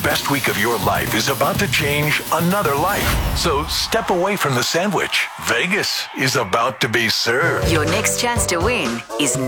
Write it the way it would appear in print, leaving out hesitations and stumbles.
best week of your life is about to change another life. So step away from the sandwich. Vegas is about to be served. Your next chance to win is